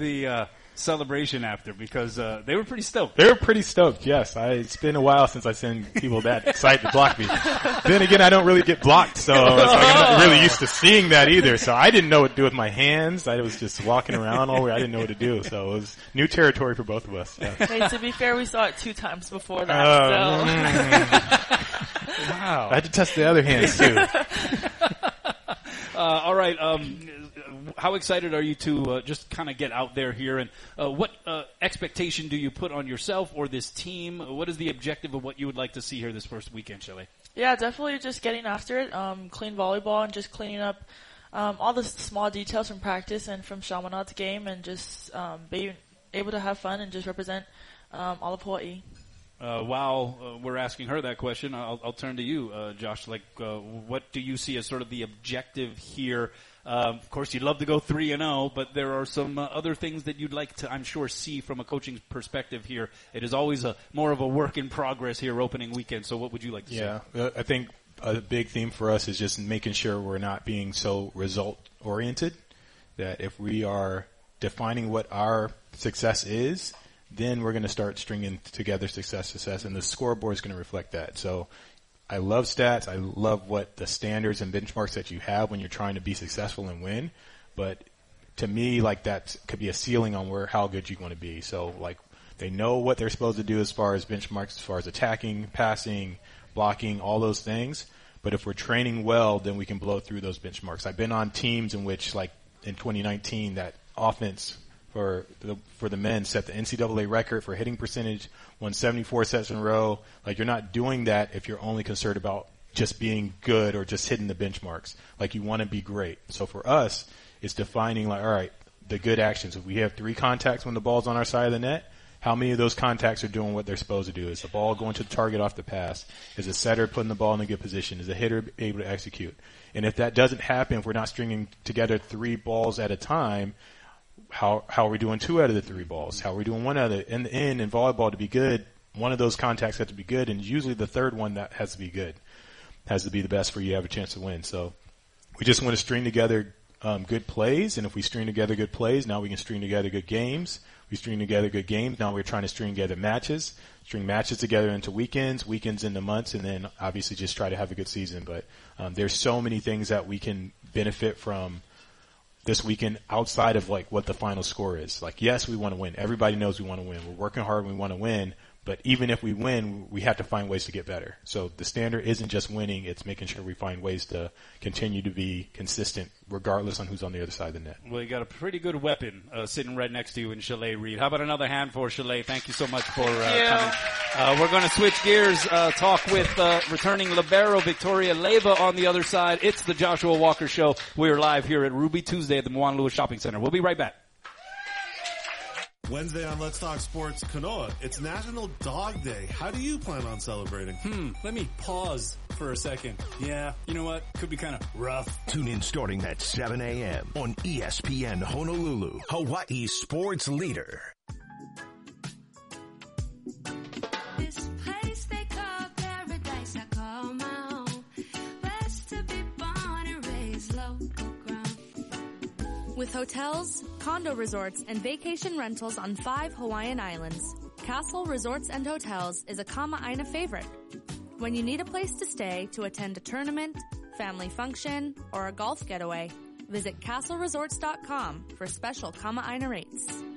the celebration after? Because they were pretty stoked. They were pretty stoked, yes. It's been a while since I seen people that excited to block me. Then again, I don't really get blocked, so it's like I'm not really used to seeing that either. So I didn't know what to do with my hands. I was just walking around all over. I didn't know what to do. So it was new territory for both of us. Yeah. Hey, to be fair, we saw it 2 times before that. Wow. I had to test the other hands, too. All right. How excited are you to just kind of get out there here? And what expectation do you put on yourself or this team? What is the objective of what you would like to see here this first weekend, Shelley? Yeah, definitely just getting after it. Clean volleyball and just cleaning up all the small details from practice and from Chaminade's game, and just being able to have fun and just represent all of Hawaii. While we're asking her that question, I'll turn to you, Josh. What do you see as sort of the objective here? Of course, you'd love to go 3-0, but there are some other things that you'd like to, I'm sure, see from a coaching perspective here. It is always more of a work in progress here, opening weekend. So, what would you like to say? Yeah, I think a big theme for us is just making sure we're not being so result oriented. That if we are defining what our success is, then we're going to start stringing together success, and the scoreboard is going to reflect that. So I love stats. I love what the standards and benchmarks that you have when you're trying to be successful and win. But to me, that could be a ceiling on how good you want to be. So, they know what they're supposed to do as far as benchmarks, as far as attacking, passing, blocking, all those things. But if we're training well, then we can blow through those benchmarks. I've been on teams in which, in 2019, that offense for the men set the NCAA record for hitting percentage, won 74 sets in a row. You're not doing that if you're only concerned about just being good or just hitting the benchmarks. You want to be great. So for us, it's defining all right, the good actions. If we have 3 contacts when the ball's on our side of the net, how many of those contacts are doing what they're supposed to do? Is the ball going to the target off the pass? Is the setter putting the ball in a good position? Is the hitter able to execute? And if that doesn't happen, if we're not stringing together 3 balls at a time, how are we doing 2 out of the 3 balls? How are we doing 1 out of the, in volleyball to be good, one of those contacts has to be good, and usually the third one that has to be good, has to be the best for you to have a chance to win. So we just want to string together good plays, and if we string together good plays, now we can string together good games. We string together good games. Now we're trying to string together matches, string matches together into weekends into months, and then obviously just try to have a good season. But there's so many things that we can benefit from this weekend outside of what the final score is. Yes, we want to win. Everybody knows we want to win. We're working hard and we want to win. But even if we win, we have to find ways to get better. So the standard isn't just winning, it's making sure we find ways to continue to be consistent regardless on who's on the other side of the net. Well, you got a pretty good weapon sitting right next to you in Shelley Reed. How about another hand for Shelley? Thank you so much for coming. We're going to switch gears, talk with returning libero Victoria Leyva on the other side. It's the Joshua Walker Show. We're live here at Ruby Tuesday at the Moana Lewis Shopping Center. We'll be right back. Wednesday on Let's Talk Sports Kanoa, it's National Dog Day. How do you plan on celebrating? Let me pause for a second. Yeah, you know what? Could be kind of rough. Tune in starting at 7 a.m. on ESPN Honolulu, Hawaii's sports leader. This place they call paradise, I call my home. Best to be born and raised local grown. With hotels, condo resorts, and vacation rentals on 5 Hawaiian islands, Castle Resorts and Hotels is a Kama'aina favorite. When you need a place to stay to attend a tournament, family function, or a golf getaway, visit castleresorts.com for special Kama'aina rates.